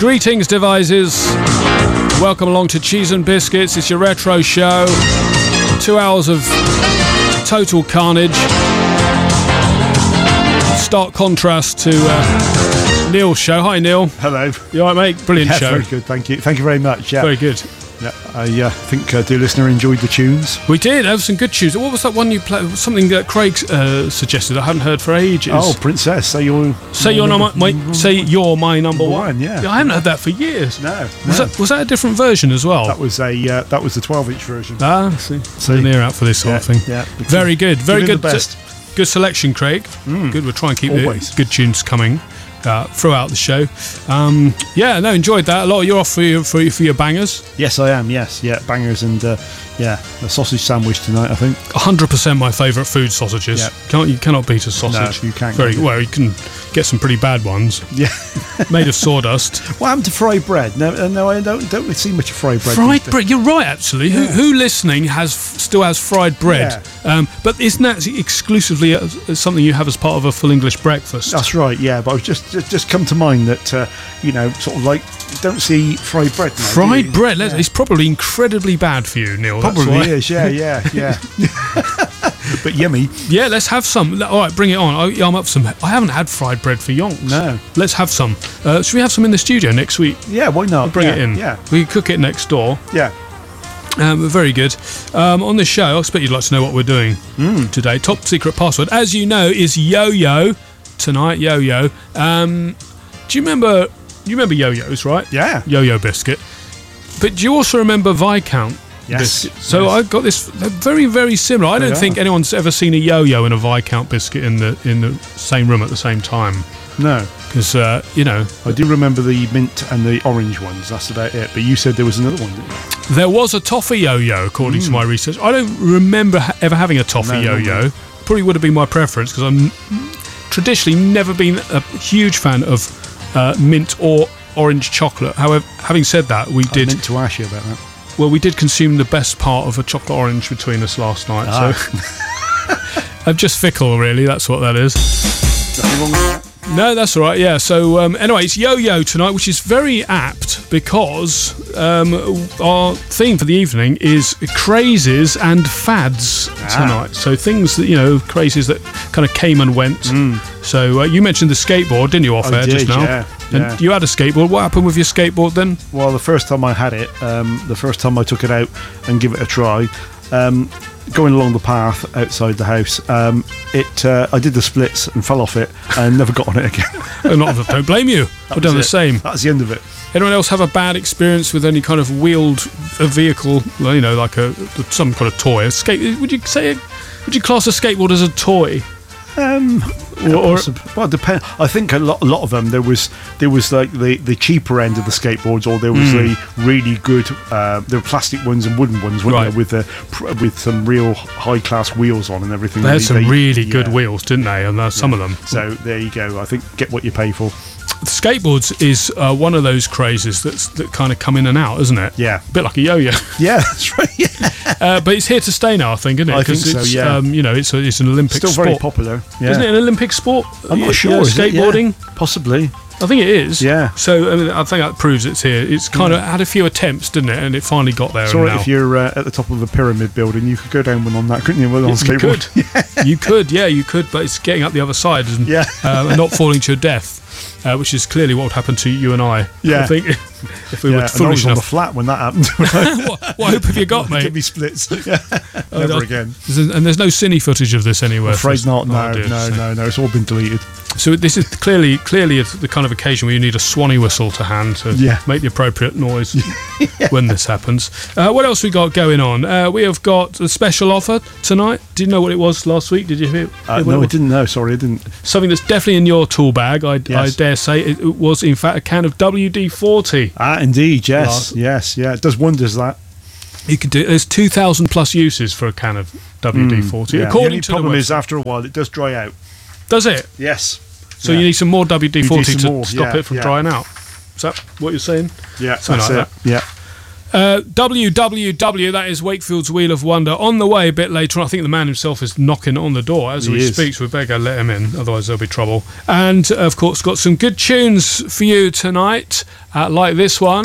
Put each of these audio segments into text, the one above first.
Greetings, devices. Welcome along to Cheese and Biscuits. It's your retro show. 2 hours of total carnage. Stark contrast to Neil's show. Hi, Neil. Hello. You all right, mate? Brilliant show. Very good, thank you. Thank you very much. Yeah. Very good. Yeah, I think dear listener enjoyed the tunes. We did have some good tunes. What was that one you played? Something that Craig suggested I hadn't heard for ages. Oh, Princess, say you're my number one. Yeah. I haven't heard that for years. No. Was that a different version as well? That was the 12-inch version. Ah, see. An ear out for this sort of thing. Yeah. Very good. Very good. The best. Good selection, Craig. Good. We'll try and keep the good tunes coming throughout the show. Enjoyed that a lot. You're off for your bangers. Yes, I am. Yes, bangers and a sausage sandwich tonight, I think. 100% my favourite food, sausages. Yeah. You cannot beat a sausage. No, you can't. Well, you can get some pretty bad ones. Yeah. Made of sawdust. What happened to fried bread? No, I don't see much of fried bread. Fried bread. You're right, actually. Yeah. Who listening still has fried bread? Yeah. But isn't that exclusively something you have as part of a full English breakfast? That's right. Yeah, but I was just come to mind that sort of like don't see fried bread now. Fried bread. Yeah. It's probably incredibly bad for you, Neil. Probably is. Yeah. But yummy. Yeah, let's have some. All right, bring it on. I'm up for some. I haven't had fried bread for yonks. No. Let's have some. Should we have some in the studio next week? Yeah, why not? We'll bring it in. Yeah. We can cook it next door. Yeah. Very good. On this show, I expect you'd like to know what we're doing today. Top secret password, as you know, is Yo-Yo tonight. Yo-Yo. Do you remember Yo-Yos, right? Yeah. Yo-Yo biscuit. But do you also remember Viscount? Yes. Biscuit? So I got this. They're very, very similar. I don't think anyone's ever seen a Yo-Yo and a Viscount biscuit in the same room at the same time. No. Because I do remember the mint and the orange ones. That's about it. But you said there was another one, didn't you? There was a toffee yo-yo, according to my research. I don't remember ever having a toffee yo-yo. Probably would have been my preference because I'm traditionally never been a huge fan of mint or orange chocolate. However, having said that, we did. I meant to ask you about that. Well, we did consume the best part of a chocolate orange between us last night. So I'm just fickle, really. That's what that is. Nothing wrong with that. No, that's all right, yeah. So, anyway, it's Yo-Yo tonight, which is very apt because our theme for the evening is crazes and fads tonight. So things that, crazes that kind of came and went. So, you mentioned the skateboard, didn't you, off air just now? Yeah. And you had a skateboard. What happened with your skateboard then? Well, the first time I had it, the first time I took it out and give it a try, going along the path outside the house, I did the splits and fell off it and never got on it again. Don't blame you. I've done the same. That's the end of it. Anyone else have a bad experience with any kind of wheeled vehicle, like some kind of toy? Would you class a skateboard as a toy? Well, depend. I think a lot of them. There was like the cheaper end of the skateboards, or there was the really good. There were plastic ones and wooden ones, weren't there, with some real high class wheels on and everything. They had some really good wheels, didn't they? And some of them. So there you go. I think get what you pay for. Skateboards is one of those crazes that kind of come in and out, isn't it? Yeah, a bit like a yo-yo. Yeah, that's right. Yeah. But it's here to stay now, I think, isn't it? I think so. Yeah. It's an Olympic sport. Still very popular. Yeah. Isn't it an Olympic sport? I'm not sure. Skateboarding, yeah. Possibly. I think it is. Yeah. So I think that proves it's here. It's kind of had a few attempts, didn't it? And it finally got there. So if you're at the top of a pyramid building, you could go down one on that, couldn't you? On skateboard. You could. You could. But it's getting up the other side and not falling to your death. Which is clearly what would happen to you and I. Yeah. I think if we were foolish and I was enough. On the flat when that happened. what hope have you got, mate? Give me splits. Never again. And there's no cine footage of this anywhere. I'm afraid not. No. It's all been deleted. So this is clearly the kind of occasion where you need a Swanee whistle to hand to make the appropriate noise when this happens. What else we got going on? We have got a special offer tonight. Did you know what it was last week? Did you hear? No, I didn't know. Sorry, I didn't. Something that's definitely in your tool bag. I dare say it was in fact a can of WD-40. Indeed, yes. It does wonders, that. You could do. There's 2,000 plus uses for a can of WD-40. According to the problem is after a while it does dry out. Does it? Yes. So you need some more WD-40 to stop it from drying out. Is that what you're saying? Yeah, something like that. Yeah. WWW, that is Wakefield's Wheel of Wonder. On the way a bit later on, I think the man himself is knocking on the door as we speak, so we better go let him in, otherwise there'll be trouble. And, of course, got some good tunes for you tonight, like this one.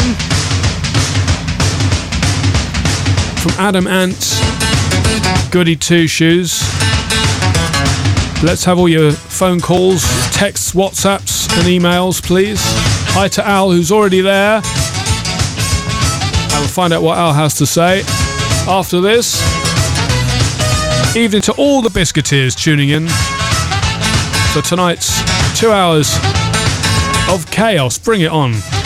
From Adam Ant, Goody Two Shoes. Let's have all your phone calls, texts, WhatsApps and emails, please. Hi to Al, who's already there. And we'll find out what Al has to say after this. Evening to all the Biscuiteers tuning in for tonight's 2 hours of chaos. Bring it on.